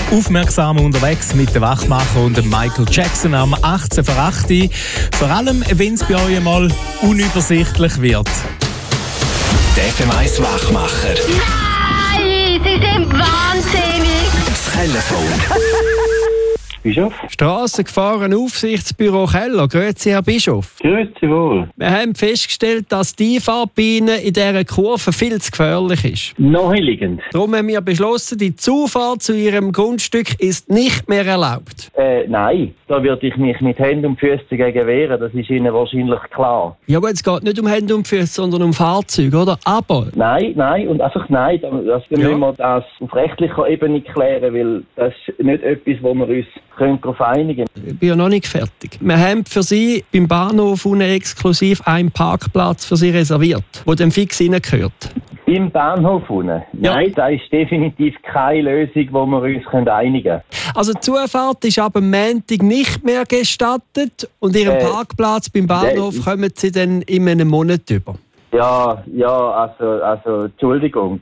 Aufmerksam unterwegs mit dem Wachmacher und dem Michael Jackson am 18 vor 8 Uhr. Vor allem, wenn es bei euch mal unübersichtlich wird. Der FM1 Wachmacher. Nein, Sie sind wahnsinnig. Das Telefon. Bischof? Strassengefahren-Aufsichtsbüro Keller. Grüezi, Herr Bischof. Grüezi wohl. Wir haben festgestellt, dass die Einfahrt bei Ihnen in dieser Kurve viel zu gefährlich ist. Naheliegend. Darum haben wir beschlossen, die Zufahrt zu Ihrem Grundstück ist nicht mehr erlaubt. Nein. Da würde ich mich mit Händen und Füßen dagegen wehren. Das ist Ihnen wahrscheinlich klar. Ja gut, es geht nicht um Hände und Füße, sondern um Fahrzeuge, oder? Aber... Nein und einfach nein. Müssen wir das auf rechtlicher Ebene klären, weil das ist nicht etwas, wo wir uns darauf einigen können. Ich bin ja noch nicht fertig. Wir haben für Sie beim Bahnhof unten exklusiv einen Parkplatz für Sie reserviert, der dann fix reingehört. Im Bahnhof unten? Ja. Nein, das ist definitiv keine Lösung, wo wir uns einigen können. Also die Zufahrt ist ab dem Montag nicht mehr gestattet und Ihren Parkplatz beim Bahnhof kommen Sie dann in einem Monat über. Ja, also Entschuldigung,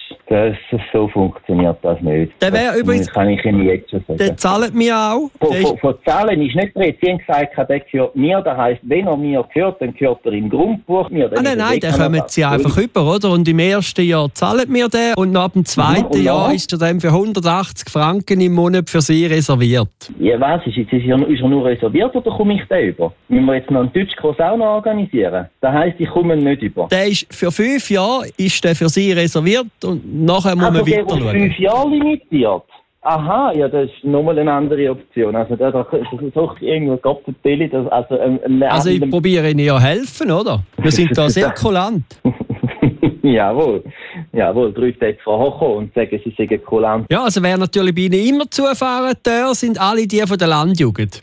so funktioniert das nicht. Der wäre übrigens... Das kann ich Ihnen jetzt schon sagen. Der zahlt mir auch. Von Zahlen ist nicht drin. Sie haben gesagt, der gehört mir. Das heisst, wenn er mir gehört, dann gehört er im Grundbuch mir. Nein, den kommen Sie einfach über, oder? Und im ersten Jahr zahlen mir den und ab dem zweiten Jahr ist er dann für 180 Franken im Monat für Sie reserviert. Ja, was? Ist er nur reserviert oder komme ich den über? Müssen wir jetzt noch einen Deutschkurs auch noch organisieren? Das heisst, ich komme nicht über. Der ist für 5 Jahre ist der für Sie reserviert und nachher muss man weiter schauen. 5 Jahre limitiert? Aha, ja, das ist nochmal eine andere Option. Also da versuche ich irgendwo Gott Also ich probiere Ihnen ja helfen, oder? Wir sind da sehr kulant. Jawohl, 3 Tage vorher kommen und sagen, sie seien kulant. Ja, also wer natürlich bei Ihnen immer zufahren darf, sind alle die von der Landjugend.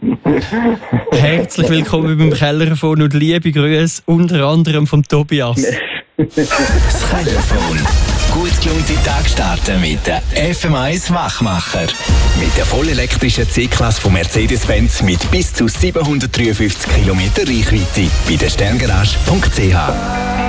Herzlich willkommen beim Kellerfon und liebe Grüße unter anderem vom Tobias. Das Telefon. Gut gelaunte Tag starten mit der FM1 Wachmacher. Mit der vollelektrischen C-Klasse von Mercedes-Benz mit bis zu 753 km Reichweite bei der sterngarage.ch.